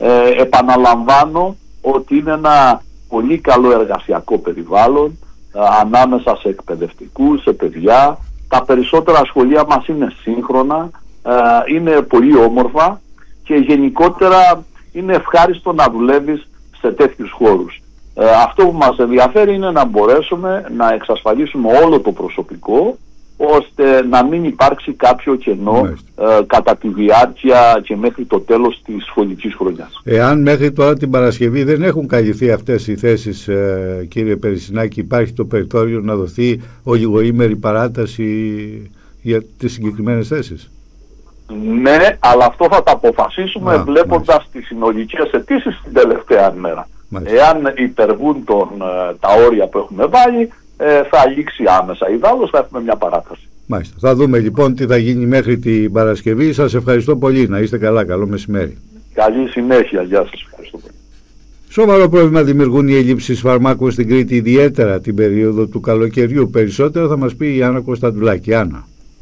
Επαναλαμβάνω ότι είναι ένα πολύ καλό εργασιακό περιβάλλον ανάμεσα σε εκπαιδευτικούς, σε παιδιά. Τα περισσότερα σχολεία μας είναι σύγχρονα, είναι πολύ όμορφα και γενικότερα είναι ευχάριστο να δουλεύεις σε τέτοιους χώρους. Αυτό που μας ενδιαφέρει είναι να μπορέσουμε να εξασφαλίσουμε όλο το προσωπικό, ώστε να μην υπάρξει κάποιο κενό κατά τη διάρκεια και μέχρι το τέλος της σχολικής χρονιάς. Εάν μέχρι τώρα την Παρασκευή δεν έχουν καλυφθεί αυτές οι θέσεις, κύριε Περισσινάκη, υπάρχει το περιθώριο να δοθεί ολιγοήμερη παράταση για τις συγκεκριμένες θέσεις? Ναι, αλλά αυτό θα τα αποφασίσουμε βλέποντας τις συνολικές αιτήσεις την τελευταία μέρα. Εάν υπερβούν τα όρια που έχουμε βάλει, θα λήξει άμεσα. Ιδάλλως θα έχουμε μια παράταση. Μάλιστα. Θα δούμε λοιπόν τι θα γίνει μέχρι την Παρασκευή. Σας ευχαριστώ πολύ. Να είστε καλά. Καλό μεσημέρι. Καλή συνέχεια. Γεια σας. Ευχαριστώ πολύ. Σοβαρό πρόβλημα δημιουργούν οι ελλείψεις φαρμάκων στην Κρήτη, ιδιαίτερα την περίοδο του καλοκαιριού. Περισσότερα θα μας πει η Άννα Κωνσταντουλάκη. Άννα.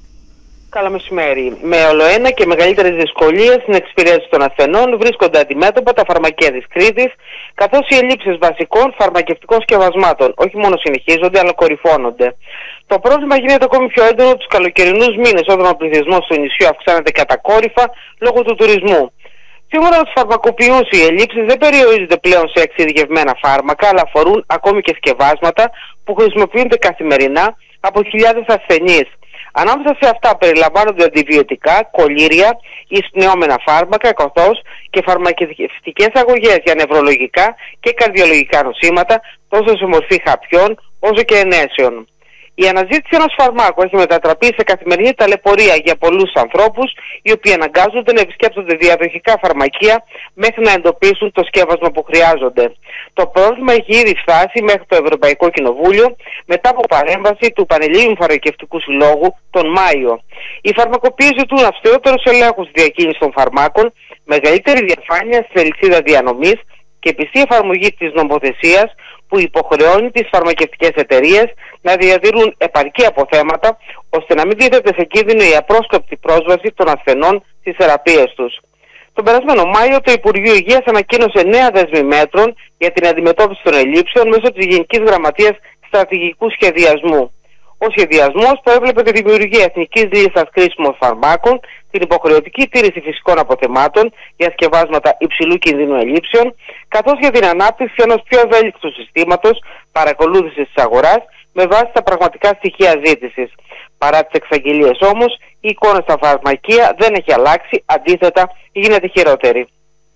Καλό μεσημέρι. Με ολοένα και μεγαλύτερες δυσκολίες στην εξυπηρέτηση των ασθενών βρίσκονται αντιμέτωπα τα φαρμακεία της Κρήτης, καθώς οι ελλείψεις βασικών φαρμακευτικών σκευασμάτων όχι μόνο συνεχίζονται αλλά κορυφώνονται. Το πρόβλημα γίνεται ακόμη πιο έντονο τους καλοκαιρινούς μήνες, όταν ο πληθυσμός του νησιού αυξάνεται κατακόρυφα λόγω του τουρισμού. Σύμφωνα με τους φαρμακοποιούς, οι ελλείψεις δεν περιορίζονται πλέον σε εξειδικευμένα φάρμακα, αλλά αφορούν ακόμη και σκευάσματα που χρησιμοποιούνται καθημερινά από χιλιάδες ασθενείς. Ανάμεσα σε αυτά περιλαμβάνονται αντιβιωτικά, κολλήρια, εισπνεώμενα φάρμακα, καθώς και φαρμακευτικές αγωγές για νευρολογικά και καρδιολογικά νοσήματα, τόσο σε μορφή χαπιών όσο και ενέσεων. Η αναζήτηση ενός φαρμάκου έχει μετατραπεί σε καθημερινή ταλαιπωρία για πολλούς ανθρώπους, οι οποίοι αναγκάζονται να επισκέπτονται διαδοχικά φαρμακεία μέχρι να εντοπίσουν το σκεύασμα που χρειάζονται. Το πρόβλημα έχει ήδη φτάσει μέχρι το Ευρωπαϊκό Κοινοβούλιο μετά από παρέμβαση του Πανελλήνιου Φαρμακευτικού Συλλόγου τον Μάιο. Οι φαρμακοποιοί ζητούν αυστηρότερους ελέγχους στη διακίνηση των φαρμάκων, μεγαλύτερη διαφάνεια στη αλυσίδα διανομής και πιστή εφαρμογή της νομοθεσίας που υποχρεώνει τις φαρμακευτικές εταιρείες να διατηρούν επαρκή αποθέματα, ώστε να μην τίθεται σε κίνδυνο η απρόσκοπτη πρόσβαση των ασθενών στις θεραπείες τους. Τον περασμένο Μάιο το Υπουργείο Υγείας ανακοίνωσε νέα δέσμη μέτρων για την αντιμετώπιση των ελλείψεων μέσω της Γενικής Γραμματείας Στρατηγικού Σχεδιασμού. Ο σχεδιασμός προέβλεπε τη δημιουργία εθνικής λίστας κρίσιμων φαρμάκων, την υποχρεωτική τήρηση φυσικών αποθεμάτων για σκευάσματα υψηλού κινδύνου ελλείψεων, καθώς και την ανάπτυξη ενός πιο ευέλικτου συστήματος παρακολούθησης της αγοράς με βάση τα πραγματικά στοιχεία ζήτησης. Παρά τις εξαγγελίες όμως, η εικόνα στα φαρμακεία δεν έχει αλλάξει, αντίθετα γίνεται χειρότερη.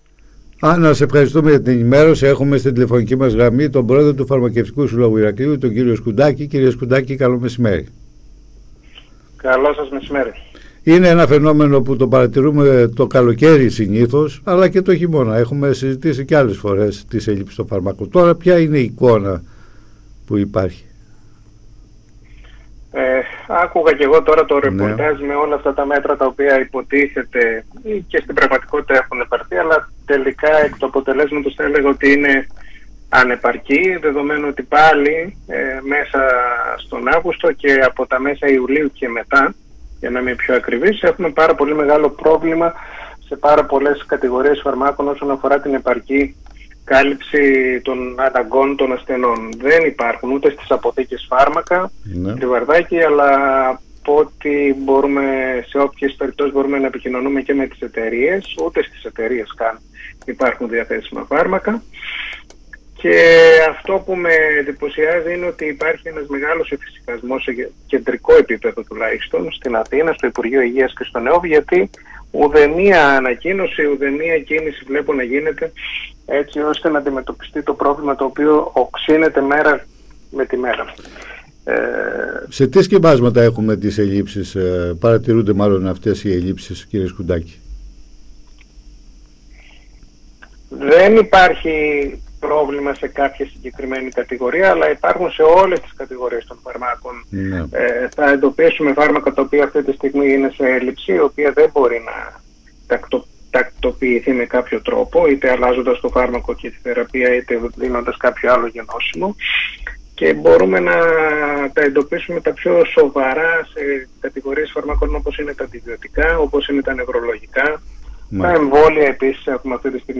Άννα, σε ευχαριστούμε για την ενημέρωση. Έχουμε στην τηλεφωνική μας γραμμή τον πρόεδρο του Φαρμακευτικού Συλλόγου Ηρακλείου, τον κύριο Σκουντάκη. Κύριε Σκουντάκη, καλό μεσημέρι. Καλό σας μεσημέρι. Είναι ένα φαινόμενο που το παρατηρούμε το καλοκαίρι συνήθως, αλλά και το χειμώνα. Έχουμε συζητήσει και άλλες φορές τις έλλειψεις των φαρμάκων. Τώρα ποια είναι η εικόνα που υπάρχει? Άκουγα και εγώ τώρα το ρεπορτάζ με όλα αυτά τα μέτρα τα οποία υποτίθεται και στην πραγματικότητα έχουν πάρθει, αλλά τελικά εκ του αποτελέσματος θα έλεγα ότι είναι ανεπαρκή, δεδομένου ότι πάλι μέσα στον Αύγουστο και από τα μέσα Ιουλίου και μετά, για να είμαι πιο ακριβής, έχουμε πάρα πολύ μεγάλο πρόβλημα σε πάρα πολλές κατηγορίες φαρμάκων όσον αφορά την επαρκή κάλυψη των αναγκών των ασθενών. Δεν υπάρχουν ούτε στις αποθήκες φάρμακα, τριβαρδάκι, αλλά από ό,τι μπορούμε, σε όποιες περιπτώσεις μπορούμε να επικοινωνούμε και με τις εταιρείες, ούτε στις εταιρείες καν υπάρχουν διαθέσιμα φάρμακα. Και αυτό που με εντυπωσιάζει είναι ότι υπάρχει ένας μεγάλος εφησυχασμός σε κεντρικό επίπεδο τουλάχιστον στην Αθήνα, στο Υπουργείο Υγείας και στον ΕΟΒ, γιατί ουδέμια ανακοίνωση, ουδέμια κίνηση βλέπω να γίνεται έτσι ώστε να αντιμετωπιστεί το πρόβλημα το οποίο οξύνεται μέρα με τη μέρα. Σε τι σκευάσματα έχουμε τις ελλείψεις, παρατηρούνται μάλλον αυτές οι ελλείψεις, κύριε Σκουντάκη? Δεν υπάρχει πρόβλημα σε κάποια συγκεκριμένη κατηγορία, αλλά υπάρχουν σε όλες τις κατηγορίες των φαρμάκων. Θα εντοπίσουμε φάρμακα τα οποία αυτή τη στιγμή είναι σε έλλειψη, η οποία δεν μπορεί να τακτοποιηθεί με κάποιο τρόπο, είτε αλλάζοντας το φάρμακο και τη θεραπεία, είτε δίνοντας κάποιο άλλο γενώσιμο. Και μπορούμε να τα εντοπίσουμε τα πιο σοβαρά σε κατηγορίες φαρμάκων όπως είναι τα αντιβιωτικά, όπως είναι τα νευρολογικά. Τα εμβόλια επίσης έχουμε αυτή τη στιγμή